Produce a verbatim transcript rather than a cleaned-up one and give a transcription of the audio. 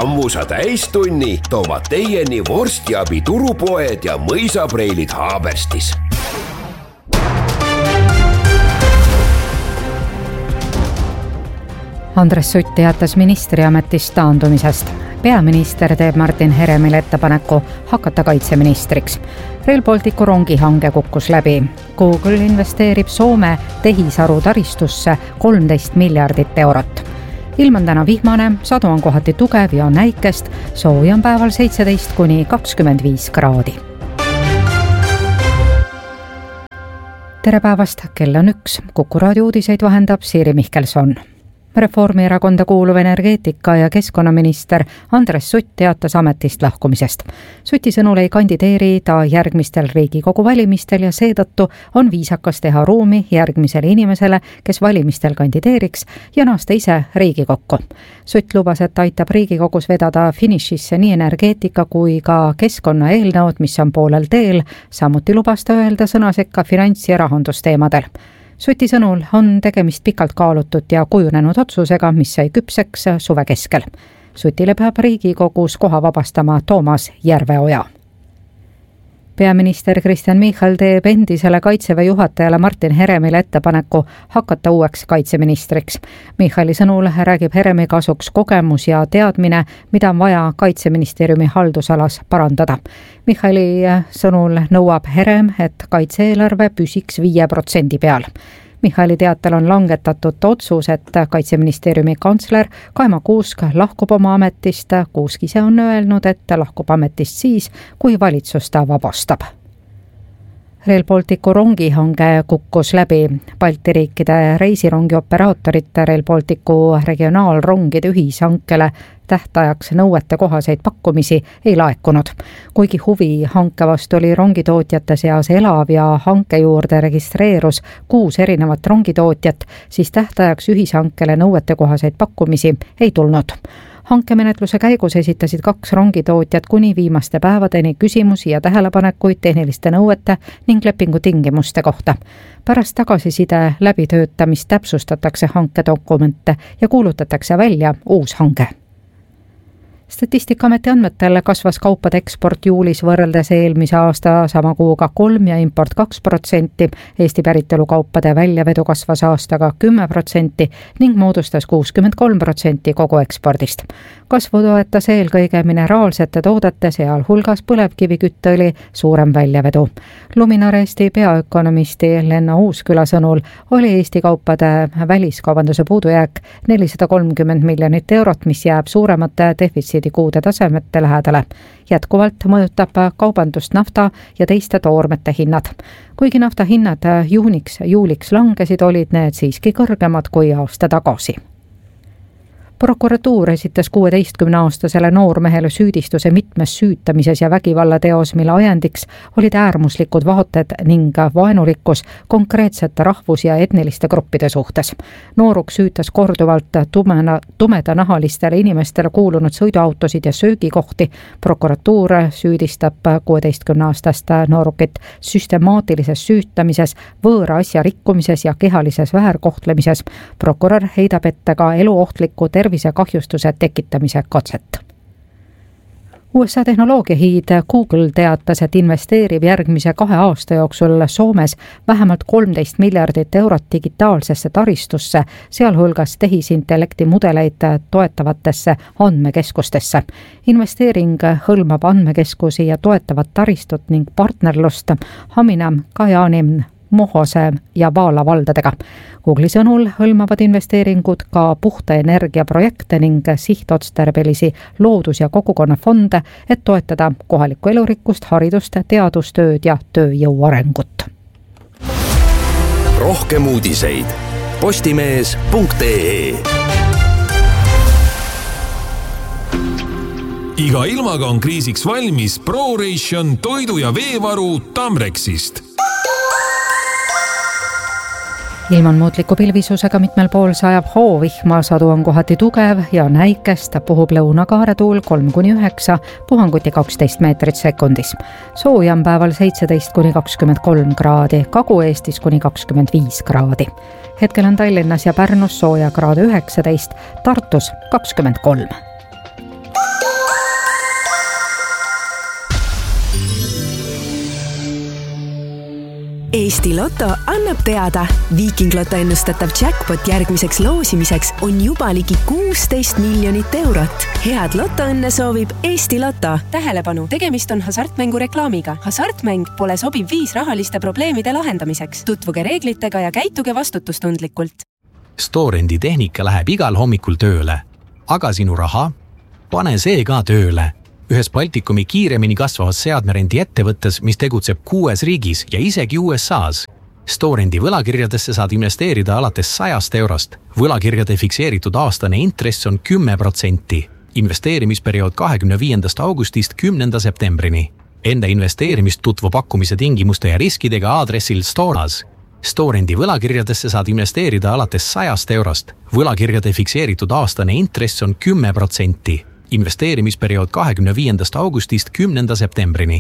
Sammusa täistunni toovad teieni vorstiabi turupoed ja mõisapreilid Haaberstis. Andres Sutt teatas ministriametist taandumisest. Peaminister teeb Martin Heremile ettepaneku hakata kaitseministriks. Rail Balticu rongihange kukkus läbi. Google investeerib Soome tehisaru taristusse kolmteist miljardit eurot. Ilm on täna vihmane, sadu on kohati tugev ja näikest, sooja on päeval seitseteist kuni kakskümmend viis kraadi. Tere päevast, kell on üks. Kuku raadio uudiseid vahendab Siiri Mihkelson. Reformierakonda kuuluv energeetika- ja keskkonnaminister Andres Sutt teatas ametist lahkumisest. Suti sõnul ei kandideeri ta järgmistel Riigikogu valimistel ja seetõttu on viisakas teha ruumi järgmisele inimesele, kes valimistel kandideeriks ja naasta ise Riigikokku. Sutt lubas, et aitab Riigikogus vedada finišisse nii energeetika kui ka keskkonna eelnõud, mis on poolel teel, samuti lubas ta öelda sõna sekka finants- ja rahandusteemadel. Suti sõnul on tegemist pikalt kaalutud ja kujunenud otsusega, mis sai küpseks suve keskel. Sutile peab Riigikogus koha vabastama Toomas Järveoja. Peaminister Kristen Michal teeb endisele kaitseväe juhatajale Martin Heremile ettepaneku hakata uueks kaitseministriks. Michali sõnul räägib Heremi kasuks kogemus ja teadmine, mida on vaja kaitseministeeriumi haldusalas parandada. Michali sõnul nõuab Herem, et kaitse-eelarve püsiks viie protsendi peal. Michali teatel on langetatud otsus, et kaitseministeeriumi kantsler Kaima Kuusk lahkub oma ametist. Kuusk ise on öelnud, et lahkub ametist siis, kui valitsus ta vabastab. Rail Balticu rongihange kukkus läbi. Balti riikide reisirongi operaatorite Rail Balticu regionaalrongide ühishankele tähtajaks nõuete kohaseid pakkumisi ei laekunud. Kuigi huvi hanke vastu oli rongitootjate seas elav ja hanke juurde registreerus kuus erinevat rongitootjat, siis tähtajaks ühishankele nõuete kohaseid pakkumisi ei tulnud. Hankemenetluse käigus esitasid kaks rongitootjat kuni viimaste päevadeni küsimusi ja tähelepanekuid tehniliste nõuete ning lepingu tingimuste kohta. Pärast tagasiside läbitöötamist täpsustatakse hankedokumente ja kuulutatakse välja uus hange. Statistikaameti andmetel kasvas kaupade eksport juulis võrreldes eelmise aasta sama kuuga kolm ja import kaks protsenti. Eesti päritolu kaupade väljavedu kasvas aastaga kümme protsenti ning moodustas kuuskümmend kolm protsenti kogu ekspordist. Kasvu toetas eelkõige mineraalsete toodete, sealhulgas põlevkivikütteõli suurem väljavedu. Luminor Eesti peaökonomisti Lenno Uusküla sõnul oli Eesti kaupade väliskaubanduse puudujääk nelisada kolmkümmend miljonit eurot, mis jääb suuremate defitsiidi kuude tasemete lähedale. Jätkuvalt mõjutab kaubandust nafta ja teiste toormete hinnad. Kuigi nafta hinnad juuniks juuliks langesid, olid need siiski kõrgemad kui aasta tagasi. Prokuratuur esitas kuueteistkümneaastasele noormehele süüdistuse mitmes süütamises ja vägivallateos, mille ajendiks olid äärmuslikud vaated ning vaenulikkus konkreetsete rahvus- ja etniliste gruppide suhtes. Nooruk süütas korduvalt tumena, tumedanahalistele inimestele kuulunud sõiduautosid ja söögikohti. Prokuratuur süüdistab kuueteistkümneaastast noorukit süstemaatilises süütamises, võõra asja rikkumises ja kehalises väärkohtlemises. Prokurör heidab ette ka eluohtliku tervise kahjustuse tekitamise katset. U S A tehnoloogiahiid Google teatas, et investeerib järgmise kahe aasta jooksul Soomes vähemalt kolmteist miljardit eurot digitaalsesse taristusse, sealhulgas tehisintellekti mudeleid toetavatesse andmekeskustesse. Investeering hõlmab andmekeskusi ja toetavat taristut ning partnerlust Hamina, Kajani, Mohose ja Vaala valdadega. Google'i sõnul hõlmavad investeeringud ka puhta energia projekte ning sihtotstarbelisi loodus- ja kogukonnafonde, et toetada kohalikku elurikkust, haridust, teadustööd ja tööjõu arengut. Rohkem uudiseid postimees punkt ee. Iga ilmaga on kriisiks valmis ProRation toidu- ja veevaru Tamrexist. Ilm on muutliku pilvisusega, mitmel pool sajab hoovihma, sadu on kohati tugev ja näikest, puhub lõunakaaretuul kolm kuni üheksa, puhanguti kaksteist meetrit sekundis. Sooja on päeval seitseteist kuni kakskümmend kolm kraadi, Kagu-Eestis kuni kakskümmend viis kraadi. Hetkel on Tallinnas ja Pärnus sooja kraade üheksateist, Tartus kakskümmend kolm. Eesti Loto annab teada. Viiking Loto ennustatav jackpot järgmiseks loosimiseks on juba ligi kuusteist miljonit eurot. Head lotoõnne soovib Eesti Loto. Tähelepanu, tegemist on hasartmängu reklaamiga. Hasartmäng pole sobiv viis rahaliste probleemide lahendamiseks. Tutvuge reeglitega ja käituge vastutustundlikult. Storendi tehnika läheb igal hommikul tööle. Aga sinu raha? Pane see ka tööle. Ühes Baltikumi kiiremini kasvavas seadmerendi ettevõttes, mis tegutseb kuues riigis ja isegi U S A's. Storendi võlakirjadesse saad investeerida alates sajast eurost. Võlakirjade fikseeritud aastane intress on kümme protsenti. Investeerimisperiood kahekümne viiendast augustist kümnenda septembrini. Enda investeerimist tutvu pakkumise tingimuste ja riskidega aadressil Storas. Storendi võlakirjadesse saad investeerida alates sajast eurost. Võlakirjade fikseeritud aastane intress on kümme protsenti. Investeerimisperiood kahekümne viiendast augustist kümnenda septembrini.